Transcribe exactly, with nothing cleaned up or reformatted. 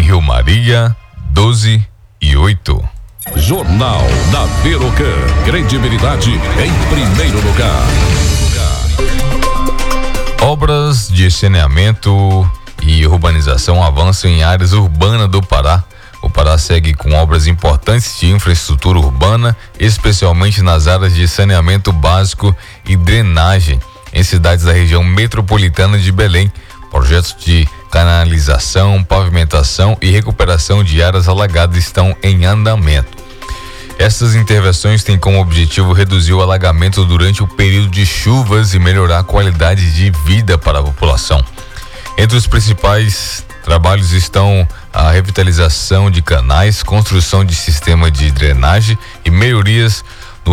Rio Maria, doze e oito. Jornal da Verocã. Credibilidade em primeiro lugar. Obras de saneamento e urbanização avançam em áreas urbanas do Pará. O Pará segue com obras importantes de infraestrutura urbana, especialmente nas áreas de saneamento básico e drenagem em cidades da região metropolitana de Belém. Projetos de canalização, pavimentação e recuperação de áreas alagadas estão em andamento. Essas intervenções têm como objetivo reduzir o alagamento durante o período de chuvas e melhorar a qualidade de vida para a população. Entre os principais trabalhos estão a revitalização de canais, construção de sistema de drenagem e melhorias